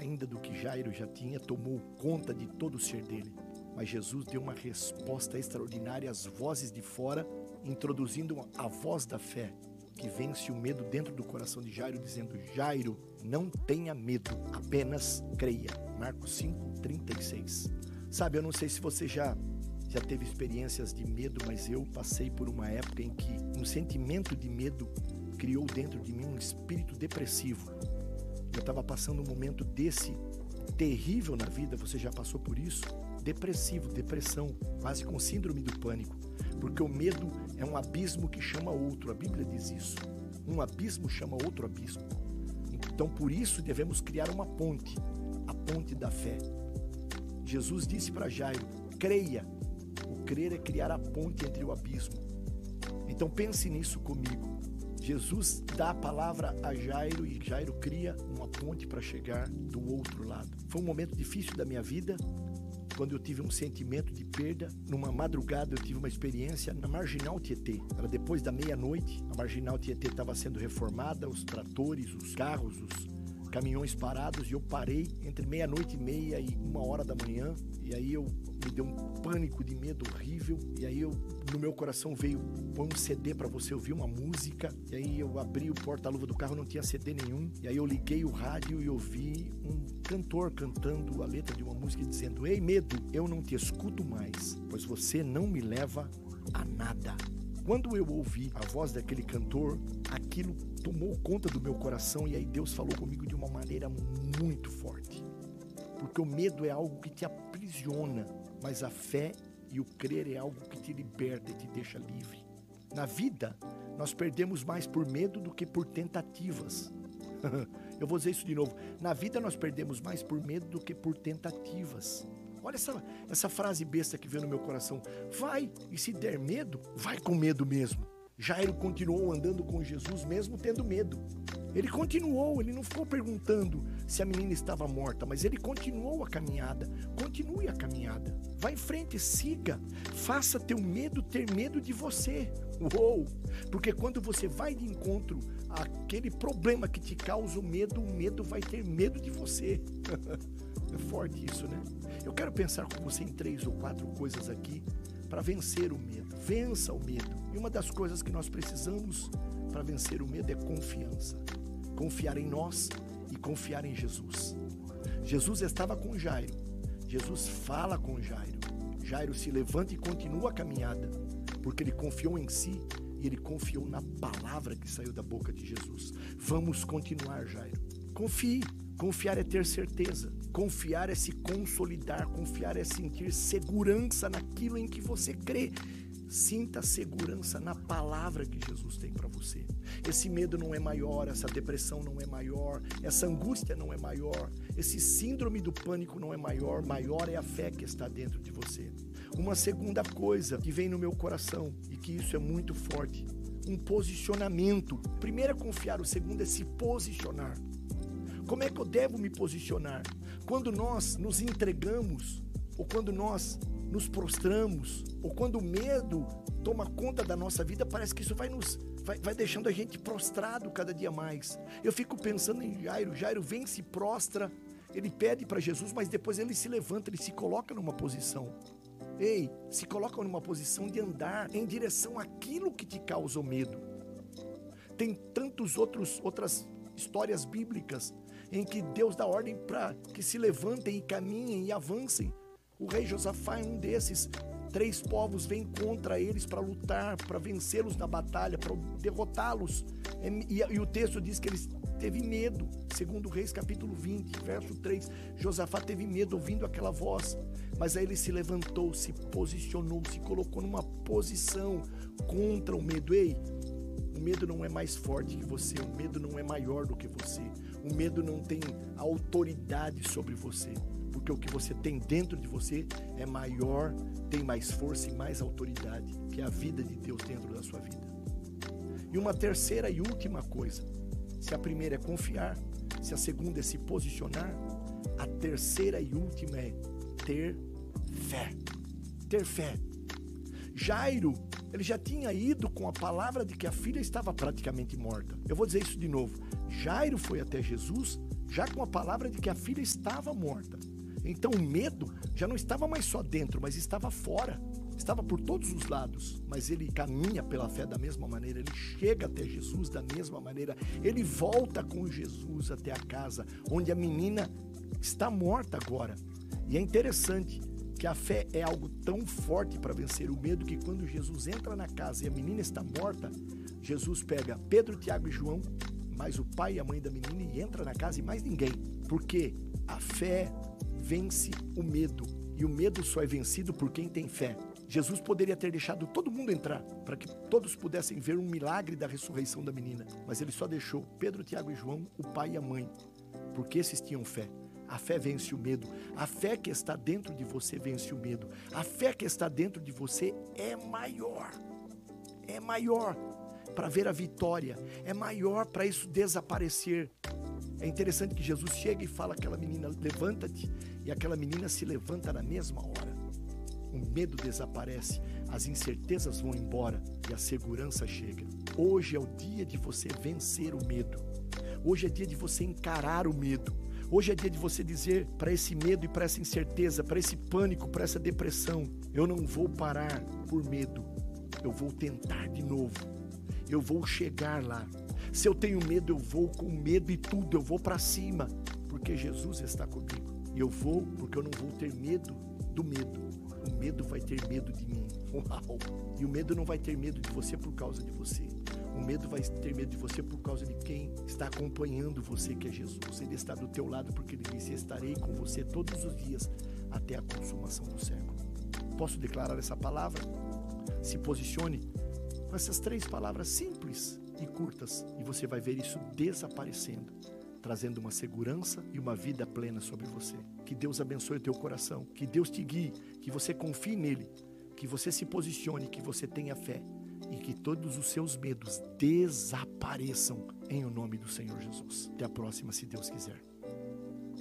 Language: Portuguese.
ainda do que Jairo já tinha, tomou conta de todo o ser dele. Mas Jesus deu uma resposta extraordinária às vozes de fora, introduzindo a voz da fé, que vence o medo dentro do coração de Jairo, dizendo: Jairo, não tenha medo, apenas creia. Marcos 5:36. Sabe, eu não sei se você já teve experiências de medo, mas eu passei por uma época em que um sentimento de medo criou dentro de mim um espírito depressivo. Eu estava passando um momento desse terrível na vida. Você já passou por isso? Depressivo, depressão, quase com síndrome do pânico, porque o medo é um abismo que chama outro. A Bíblia diz isso. Um abismo chama outro abismo. Então, por isso, devemos criar uma ponte, a ponte da fé. Jesus disse para Jairo: creia. O crer é criar a ponte entre o abismo. Então, pense nisso comigo. Jesus dá a palavra a Jairo e Jairo cria uma ponte para chegar do outro lado. Foi um momento difícil da minha vida, quando eu tive um sentimento de perda. Numa madrugada eu tive uma experiência na Marginal Tietê. Era depois da meia-noite. A Marginal Tietê estava sendo reformada, os tratores, os carros, os caminhões parados, e eu parei entre meia-noite e meia e 1h da manhã. E aí me deu um pânico de medo horrível. E aí no meu coração veio: põe um CD para você ouvir uma música. E aí eu abri o porta-luva do carro, não tinha CD nenhum. E aí eu liguei o rádio e ouvi um cantor cantando a letra de uma música dizendo: ei, medo, eu não te escuto mais, pois você não me leva a nada. Quando eu ouvi a voz daquele cantor, aquilo tomou conta do meu coração, e aí Deus falou comigo de uma maneira muito forte. Porque o medo é algo que te aprisiona, mas a fé e o crer é algo que te liberta e te deixa livre. Na vida, nós perdemos mais por medo do que por tentativas. Eu vou dizer isso de novo. Na vida, nós perdemos mais por medo do que por tentativas. Olha essa frase besta que veio no meu coração. Vai, e se der medo, vai com medo mesmo. Jairo continuou andando com Jesus mesmo tendo medo. Ele continuou, ele não ficou perguntando se a menina estava morta, mas ele continuou a caminhada. Continue a caminhada. Vá em frente, siga. Faça teu medo ter medo de você. Uou! Porque quando você vai de encontro àquele problema que te causa o medo vai ter medo de você. É forte isso, né? Eu quero pensar com você em 3 ou 4 coisas aqui para vencer o medo. Vença o medo. E uma das coisas que nós precisamos para vencer o medo é confiança. Confiar em nós e confiar em Jesus. Jesus estava com Jairo. Jesus fala com Jairo. Jairo se levanta e continua a caminhada, porque ele confiou em si e ele confiou na palavra que saiu da boca de Jesus. Vamos continuar, Jairo. Confie. Confiar é ter certeza. Confiar é se consolidar. Confiar é sentir segurança naquilo em que você crê. Sinta segurança na palavra que Jesus tem para você. Esse medo não é maior, essa depressão não é maior, essa angústia não é maior, esse síndrome do pânico não é maior. Maior é a fé que está dentro de você. Uma segunda coisa que vem no meu coração, e que isso é muito forte, um posicionamento. O primeiro é confiar, o segundo é se posicionar. Como é que eu devo me posicionar? Quando nós nos entregamos, ou quando nós nos prostramos, ou quando o medo toma conta da nossa vida, parece que isso vai deixando a gente prostrado cada dia mais. Eu fico pensando em Jairo. Jairo vem, se prostra, ele pede para Jesus, mas depois ele se levanta, ele se coloca numa posição. Ei, se coloca numa posição de andar em direção àquilo que te causa o medo. Tem outras histórias bíblicas em que Deus dá ordem para que se levantem e caminhem e avancem. O rei Josafá é um desses. 3 povos vêm contra eles para lutar, para vencê-los na batalha, para derrotá-los. E o texto diz que eles teve medo. Segundo Reis, capítulo 20, verso 3. Josafá teve medo ouvindo aquela voz. Mas aí ele se levantou, se posicionou, se colocou numa posição contra o medo. Ei, o medo não é mais forte que você. O medo não é maior do que você. O medo não tem autoridade sobre você. Porque o que você tem dentro de você é maior, tem mais força e mais autoridade que a vida de Deus dentro da sua vida. E uma terceira e última coisa, se a primeira é confiar, se a segunda é se posicionar, a terceira e última é ter fé. Ter fé. Jairo, ele já tinha ido com a palavra de que a filha estava praticamente morta. Eu vou dizer isso de novo. Jairo foi até Jesus já com a palavra de que a filha estava morta. Então o medo já não estava mais só dentro, mas estava fora. Estava por todos os lados, mas ele caminha pela fé da mesma maneira, ele chega até Jesus da mesma maneira, ele volta com Jesus até a casa, onde a menina está morta agora. E é interessante que a fé é algo tão forte para vencer o medo que quando Jesus entra na casa e a menina está morta, Jesus pega Pedro, Tiago e João, mais o pai e a mãe da menina e entra na casa e mais ninguém. Porque a fé vence o medo e o medo só é vencido por quem tem fé. Jesus poderia ter deixado todo mundo entrar para que todos pudessem ver um milagre da ressurreição da menina, mas ele só deixou Pedro, Tiago e João, o pai e a mãe, porque esses tinham fé. A fé vence o medo. A fé que está dentro de você vence o medo. A fé que está dentro de você é maior. É maior para ver a vitória. É maior para isso desaparecer. É interessante que Jesus chega e fala àquela menina, levanta-te, e aquela menina se levanta na mesma hora. O medo desaparece, as incertezas vão embora e a segurança chega. Hoje é o dia de você vencer o medo. Hoje é dia de você encarar o medo. Hoje é dia de você dizer para esse medo e para essa incerteza, para esse pânico, para essa depressão: eu não vou parar por medo, eu vou tentar de novo, eu vou chegar lá. Se eu tenho medo, eu vou com medo e tudo, eu vou para cima, porque Jesus está comigo. E eu vou porque eu não vou ter medo do medo. O medo vai ter medo de mim. Uau! E o medo não vai ter medo de você por causa de você. O medo vai ter medo de você por causa de quem está acompanhando você, que é Jesus. Ele está do teu lado porque ele disse: estarei com você todos os dias até a consumação do século. Posso declarar essa palavra? Se posicione com essas 3 palavras simples e curtas e você vai ver isso desaparecendo, trazendo uma segurança e uma vida plena sobre você. Que Deus abençoe o teu coração, que Deus te guie, que você confie nele, que você se posicione, que você tenha fé e que todos os seus medos desapareçam em o nome do Senhor Jesus. Até a próxima, se Deus quiser.